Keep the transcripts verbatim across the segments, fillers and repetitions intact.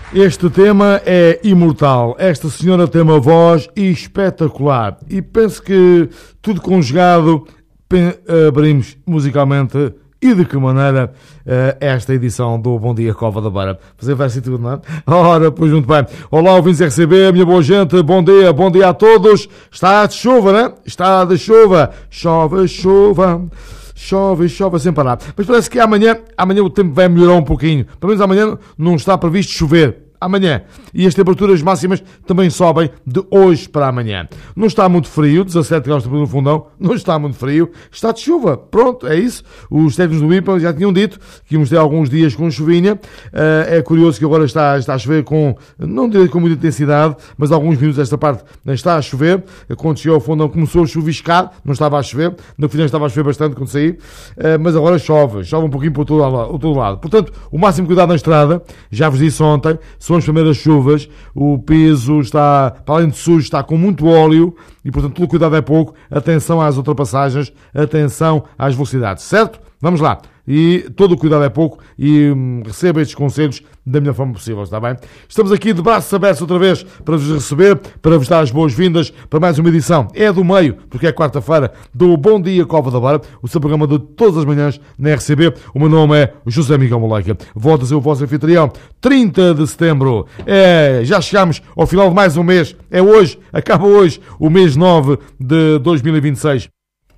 Este tema é imortal. Esta senhora tem uma voz espetacular. E penso que tudo conjugado abrimos musicalmente e de que maneira esta edição do Bom Dia Cova da Beira. Fazer verso e tudo, não é? Ora, pois muito bem. Olá, ouvintes R C B, minha boa gente, bom dia, bom dia a todos. Está de chuva, né? Está de chuva. Chove, chuva. Chove, chove sem parar. Mas parece que amanhã, amanhã o tempo vai melhorar um pouquinho. Pelo menos amanhã não está previsto chover. Amanhã. E as temperaturas máximas também sobem de hoje para amanhã. Não está muito frio, dezassete graus no fundão, não está muito frio, está de chuva. Pronto, é isso. Os técnicos do I P A já tinham dito que íamos ter alguns dias com chuvinha. É curioso que agora está, está a chover com, não direi com muita intensidade, mas alguns minutos desta parte está a chover. Quando chegou ao fundão começou a chuviscar, não estava a chover. No final estava a chover bastante quando saí, mas agora chove, chove um pouquinho por todo lado, por todo lado. Portanto, o máximo cuidado na estrada, já vos disse ontem, são as primeiras chuvas, o piso está, para além de sujo, está com muito óleo e, portanto, todo cuidado é pouco. Atenção às ultrapassagens, atenção às velocidades, certo? Vamos lá. E todo o cuidado é pouco e hum, receba estes conselhos da melhor forma possível, está bem? Estamos aqui de braços abertos outra vez para vos receber, para vos dar as boas-vindas para mais uma edição. É do meio, porque é quarta-feira, do Bom Dia Cova da Beira, o seu programa de todas as manhãs na R C B. O meu nome é José Miguel Moleca. Volto a ser o vosso anfitrião. trinta de setembro. É, já chegamos ao final de mais um mês. É hoje, acaba hoje, o mês nove de dois mil e vinte e seis.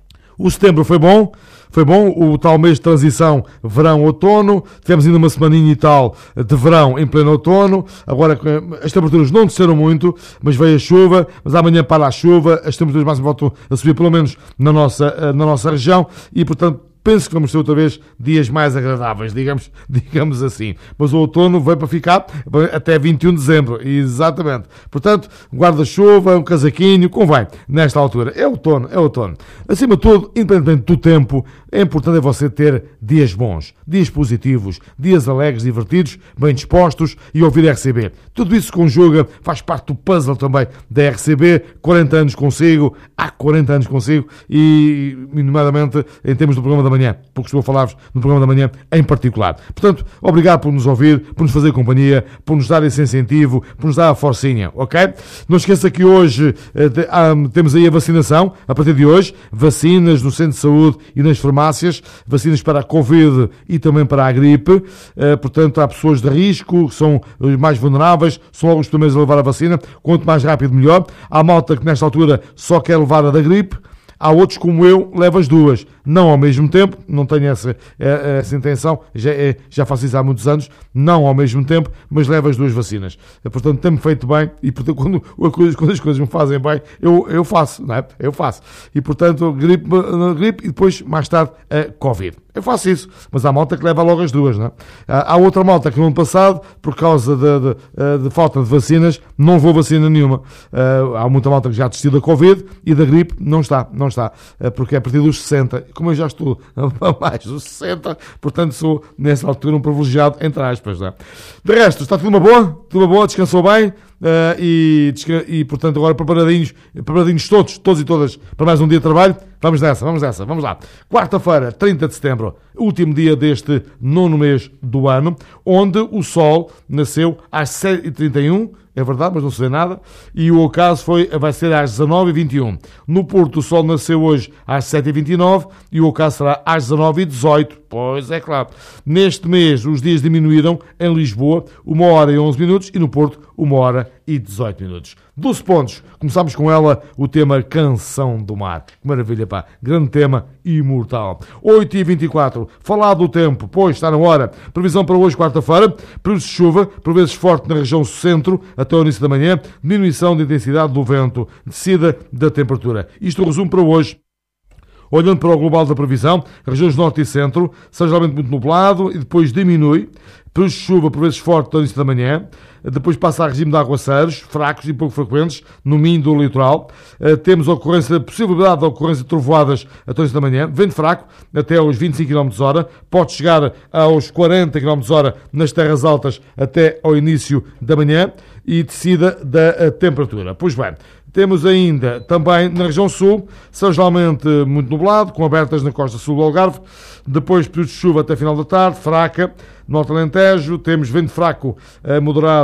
O setembro foi bom, foi bom, o tal mês de transição verão-outono, tivemos ainda uma semaninha e tal de verão em pleno outono, agora as temperaturas não desceram muito, mas veio a chuva, mas amanhã para a chuva, as temperaturas máximas voltam a subir pelo menos na nossa, na nossa região e, portanto, penso que vamos ter outra vez dias mais agradáveis, digamos, digamos assim. Mas o outono veio para ficar até vinte e um de dezembro, exatamente. Portanto, guarda-chuva, um casaquinho, convém, nesta altura. É outono, é outono. Acima de tudo, independentemente do tempo, é importante é você ter dias bons, dias positivos, dias alegres, divertidos, bem dispostos e ouvir a R C B. Tudo isso conjuga, faz parte do puzzle também da R C B. quarenta anos consigo, há quarenta anos consigo e, nomeadamente, em termos do programa da manhã, porque estou a falar-vos no programa da manhã em particular. Portanto, obrigado por nos ouvir, por nos fazer companhia, por nos dar esse incentivo, por nos dar a forcinha, ok? Não esqueça que hoje eh, de, ah, temos aí a vacinação, a partir de hoje, vacinas no centro de saúde e nas farmácias, vacinas para a Covid e também para a gripe, eh, portanto, há pessoas de risco, que são os mais vulneráveis, são logo os primeiros a levar a vacina, quanto mais rápido melhor. Há malta que nesta altura só quer levar a da gripe, há outros como eu, levo as duas, não ao mesmo tempo, não tenho essa, essa intenção, já, já faço isso há muitos anos, não ao mesmo tempo, mas levo as duas vacinas. Portanto, tem-me feito bem e, portanto, quando, quando as coisas me fazem bem, eu, eu faço, não é? Eu faço. E, portanto, gripe, gripe e depois, mais tarde, a Covid. Eu faço isso, mas há malta que leva logo as duas, não é? Há outra malta que no ano passado, por causa de, de, de falta de vacinas, não levou vacina nenhuma. Há muita malta que já desistiu da Covid e da gripe não está, não está, porque é a partir dos sessenta, como eu já estou a mais dos sessenta, portanto sou nessa altura um privilegiado, entre aspas, não é? De resto, está tudo uma boa, tudo uma boa, descansou bem. Uh, e, e, portanto, agora preparadinhos, preparadinhos todos, todos e todas, para mais um dia de trabalho. Vamos nessa, vamos nessa, vamos lá. Quarta-feira, trinta de setembro, último dia deste nono mês do ano, onde o Sol nasceu às sete e trinta e um, é verdade, mas não se vê nada, e o ocaso foi, vai ser às dezanove e vinte e um. No Porto, o Sol nasceu hoje às sete e vinte e nove e o ocaso será às dezanove e dezoito. Pois é, claro. Neste mês, os dias diminuíram em Lisboa, uma hora e onze minutos, e no Porto, uma hora e dezoito minutos. doze pontos. Começamos com ela, o tema Canção do Mar. Que maravilha, pá. Grande tema, imortal. oito e vinte e quatro. Falar do tempo, pois está na hora. Previsão para hoje, quarta-feira. Períodos de chuva, por vezes forte na região centro, até o início da manhã. Diminuição de intensidade do vento. Descida da temperatura. Isto é o resumo para hoje. Olhando para o global da previsão, regiões norte e centro, são geralmente muito nublado e depois diminui. Períodos de chuva, por vezes forte, no início da manhã. Depois passa a regime de aguaceiros, fracos e pouco frequentes, no Minho do litoral. Uh, temos a ocorrência, a possibilidade de ocorrência de trovoadas até o início da manhã. Vento fraco, até aos vinte e cinco quilómetros por hora. Pode chegar aos quarenta quilómetros por hora nas terras altas até ao início da manhã. E descida da temperatura. Pois bem, temos ainda também na região sul, céu geralmente muito nublado, com abertas na costa sul do Algarve. Depois períodos de chuva até final da tarde, fraca. No Alto Alentejo temos vento fraco moderado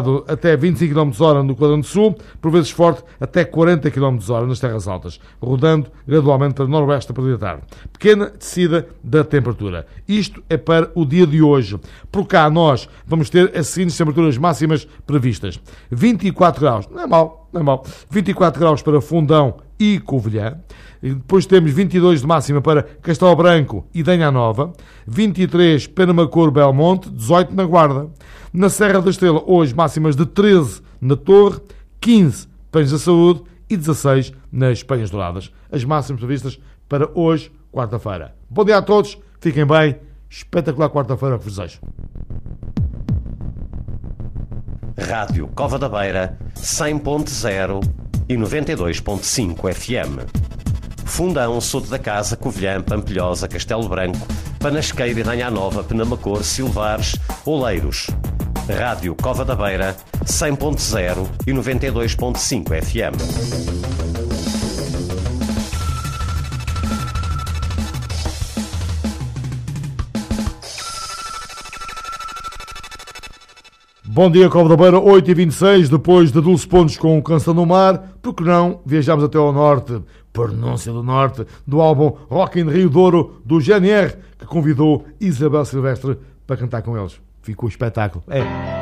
moderado até vinte e cinco quilómetros por hora no quadrante sul, por vezes forte até quarenta quilómetros por hora nas terras altas, rodando gradualmente para noroeste a partir da tarde. Pequena descida da temperatura. Isto é para o dia de hoje. Por cá nós vamos ter as seguintes temperaturas máximas previstas. vinte e quatro graus, não é mau, não é mau. vinte e quatro graus para Fundão e Covilhã. E depois temos vinte e dois de máxima para Castelo Branco e Danha Nova, vinte e três Penamacor, Belmonte, dezoito na Guarda. Na Serra da Estrela, hoje máximas de treze na Torre, quinze Penhos da Saúde e dezasseis nas Penhas Douradas. As máximas previstas para hoje, quarta-feira. Bom dia a todos, fiquem bem, espetacular quarta-feira que vos desejo. Rádio Cova da Beira, cem ponto zero e noventa e dois ponto cinco F M. Fundão, Soto da Casa, Covilhã, Pampilhosa, Castelo Branco, Panasqueira, Danha Nova, Penamacor, Silvares, Oleiros. Rádio Cova da Beira, cem ponto zero e noventa e dois ponto cinco F M. Bom dia, Cova da Beira, oito e vinte e seis, depois de doze pontos com o Canção no Mar, porque não viajamos até ao norte, pronúncia do norte, do álbum Rock in Rio Douro, do G N R, que convidou Isabel Silvestre para cantar com eles. Ficou espetáculo. É.